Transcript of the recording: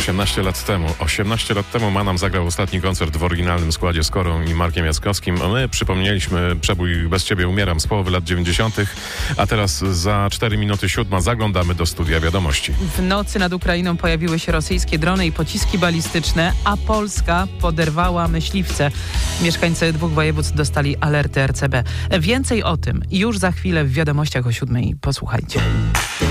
18 lat temu. 18 lat temu Manam zagrał ostatni koncert w oryginalnym składzie z Korą i Markiem Jackowskim. My przypomnieliśmy przebój Bez Ciebie umieram z połowy lat 90., a teraz za 4 minuty 7 zaglądamy do studia wiadomości. W nocy nad Ukrainą pojawiły się rosyjskie drony i pociski balistyczne, a Polska poderwała myśliwce. Mieszkańcy 2 województw dostali alerty RCB. Więcej o tym już za chwilę w wiadomościach o 7:00. Posłuchajcie.